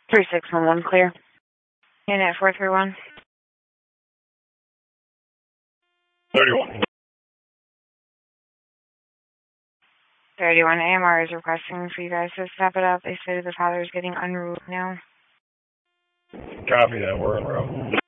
3611 clear. Unit 431. 31. 31 AMR is requesting for you guys to step it up. They say the father's getting unruly now. Copy that. We're en route.